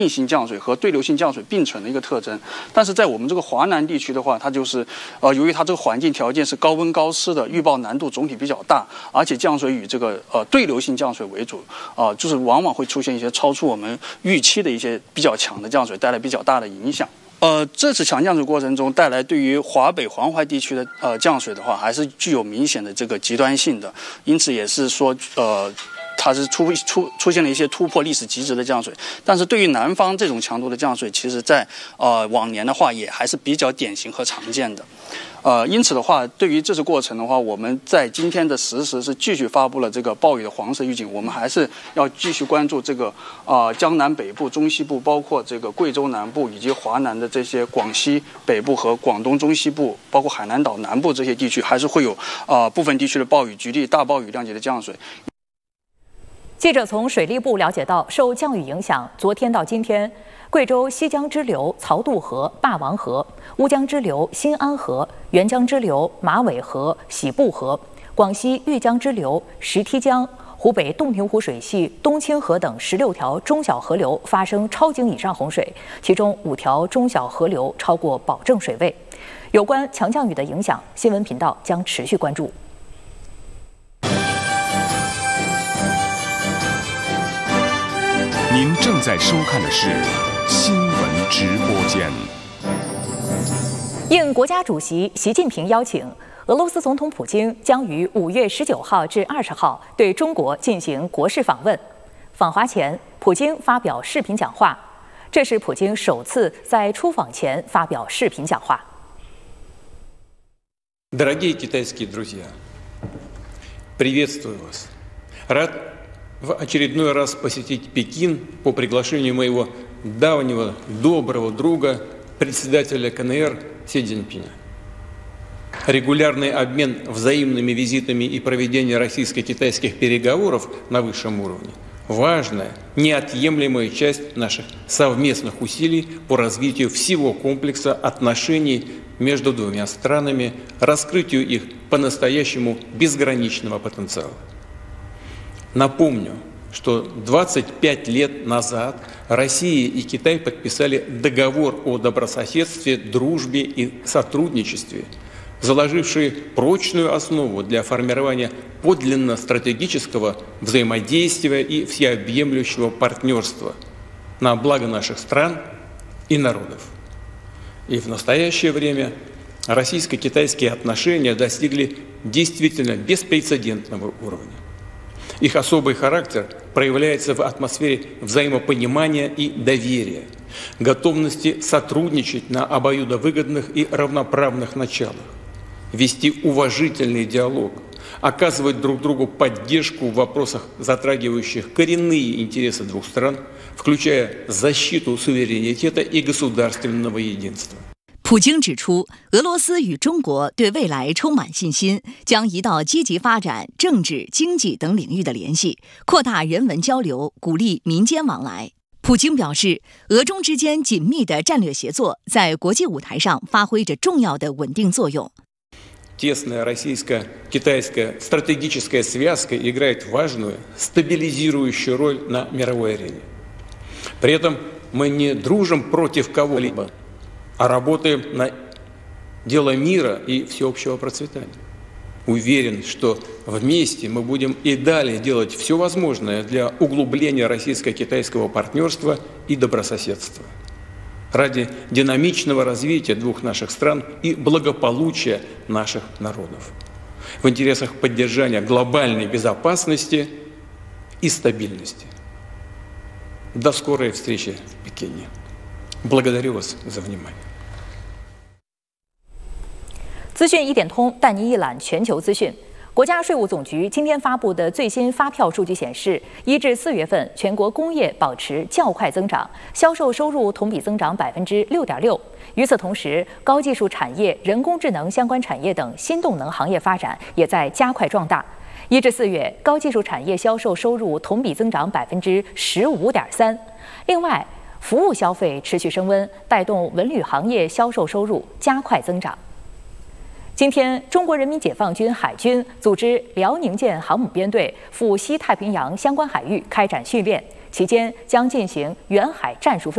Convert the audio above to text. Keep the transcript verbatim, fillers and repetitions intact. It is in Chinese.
硬性降水和对流性降水并存的一个特征，但是在我们这个华南地区的话，它就是呃，由于它这个环境条件是高温高湿的，预报难度总体比较大，而且降水以这个呃对流性降水为主，啊、呃，就是往往会出现一些超出我们预期的一些比较强的降水，带来比较大的影响。呃，这次强降水过程中带来对于华北、黄淮地区的呃降水的话，还是具有明显的这个极端性的，因此也是说呃。它是出出出现了一些突破历史极值的降水，但是对于南方这种强度的降水，其实在呃往年的话也还是比较典型和常见的，呃，因此的话，对于这次过程的话，我们在今天的实时是继续发布了这个暴雨的黄色预警，我们还是要继续关注这个啊、呃、江南北部、中西部，包括这个贵州南部以及华南的这些广西北部和广东中西部，包括海南岛南部这些地区，还是会有啊、呃、部分地区的暴雨，局地大暴雨量级的降水。 记者从水利部了解到，受降雨影响，昨天到今天，贵州西江支流曹渡河、霸王河、乌江支流新安河、沅江支流马尾河、喜布河、广西玉江支流石梯江、湖北洞庭湖水系东清河等十六条中小河流发生超警以上洪水，其中五条中小河流超过保证水位。有关强降雨的影响，新闻频道将持续关注。 您正在收看的是新闻直播间。 应国家主席习近平邀请，俄罗斯总统普京将于五月十九号至二十号对中国进行国事访问。访华前，普京发表视频讲话，这是普京首次在出访前发表视频讲话。 Дорогие китайские друзья, приветствую вас. Рад в очередной раз посетить Пекин по приглашению моего давнего доброго друга, председателя КНР Си Цзиньпиня. Регулярный обмен взаимными визитами и проведение российско-китайских переговоров на высшем уровне – важная, неотъемлемая часть наших совместных усилий по развитию всего комплекса отношений между двумя странами, раскрытию их по-настоящему безграничного потенциала. Напомню, что двадцать пять лет назад Россия и Китай подписали договор о добрососедстве, дружбе и сотрудничестве, заложивший прочную основу для формирования подлинно стратегического взаимодействия и всеобъемлющего партнерства на благо наших стран и народов. И в настоящее время российско-китайские отношения достигли действительно беспрецедентного уровня. Их особый характер проявляется в атмосфере взаимопонимания и доверия, готовности сотрудничать на обоюдовыгодных и равноправных началах, вести уважительный диалог, оказывать друг другу поддержку в вопросах, затрагивающих коренные интересы двух стран, включая защиту суверенитета и государственного единства. 普京指出，俄罗斯与中国对未来充满信心，将移到积极发展政治、经济等领域的联系，扩大人文交流，鼓励民间往来。普京表示，俄中之间紧密的战略协作在国际舞台上发挥着重要的稳定作用。 Тесная российско-китайская стратегическая связка играет важную, стабилизирующую роль на мировой арене. При этом мы не дружим против кого-либо, а работаем на дело мира и всеобщего процветания. Уверен, что вместе мы будем и далее делать все возможное для углубления российско-китайского партнерства и добрососедства ради динамичного развития двух наших стран и благополучия наших народов, в интересах поддержания глобальной безопасности и стабильности. До скорой встречи в Пекине. Благодарю вас за внимание. 资讯一点通，带您一览全球资讯。国家税务总局今天发布的最新发票数据显示，一至四月份，全国工业保持较快增长，销售收入同比增长百分之六点六。与此同时，高技术产业、人工智能相关产业等新动能行业发展也在加快壮大。一至四月，高技术产业销售收入同比增长百分之十五点三。另外，服务消费持续升温，带动文旅行业销售收入加快增长。今天，中国人民解放军海军组织辽宁舰航母编队赴西太平洋相关海域开展训练，期间将进行远海战术飞